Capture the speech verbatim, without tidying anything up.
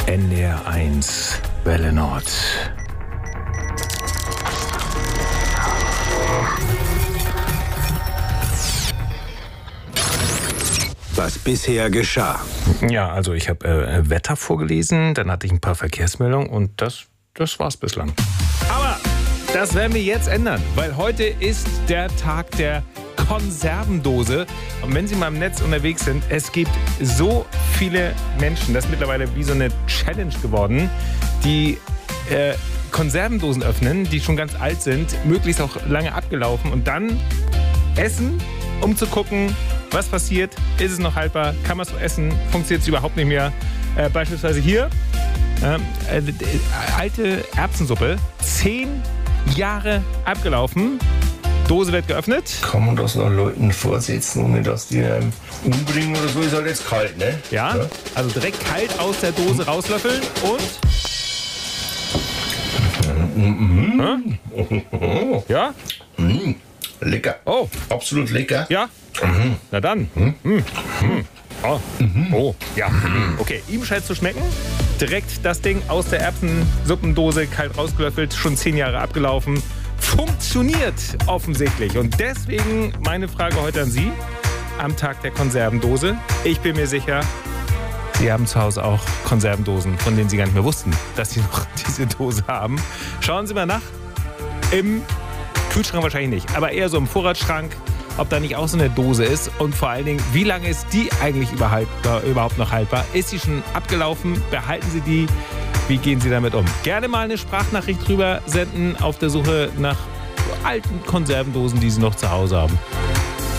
N D R eins, Welle Nord. Was bisher geschah. Ja, also ich habe äh, Wetter vorgelesen, dann hatte ich ein paar Verkehrsmeldungen und das, das war's bislang. Aber das werden wir jetzt ändern, weil heute ist der Tag der Konservendose. Und wenn Sie mal im Netz unterwegs sind, es gibt so viele Menschen, das ist mittlerweile wie so eine Challenge geworden, die äh, Konservendosen öffnen, die schon ganz alt sind, möglichst auch lange abgelaufen und dann essen, um zu gucken, was passiert, ist es noch haltbar, kann man es noch essen, funktioniert es überhaupt nicht mehr. Äh, beispielsweise hier, äh, äh, alte Erbsensuppe, zehn Jahre abgelaufen, Dose wird geöffnet. Kann man das noch Leuten vorsetzen, ohne dass die einen umbringen oder so? Ist halt jetzt kalt, ne? Ja, ja, also direkt kalt aus der Dose rauslöffeln und... Mhm. Hm? Ja? Mhm. Lecker. Oh. Absolut lecker. Ja? Mhm. Na dann. Mhm. Mhm. Oh. Mhm. Oh, ja. Okay, ihm scheint es zu schmecken. Direkt das Ding aus der Erbsensuppendose kalt rausgelöffelt, schon zehn Jahre abgelaufen. Funktioniert offensichtlich. Und deswegen meine Frage heute an Sie am Tag der Konservendose. Ich bin mir sicher, Sie haben zu Hause auch Konservendosen, von denen Sie gar nicht mehr wussten, dass Sie noch diese Dose haben. Schauen Sie mal nach. Im Kühlschrank wahrscheinlich nicht, aber eher so im Vorratsschrank, ob da nicht auch so eine Dose ist und vor allen Dingen, wie lange ist die eigentlich überhaupt noch haltbar? Ist sie schon abgelaufen? Behalten Sie die? Wie gehen Sie damit um? Gerne mal eine Sprachnachricht drüber senden auf der Suche nach alten Konservendosen, die Sie noch zu Hause haben.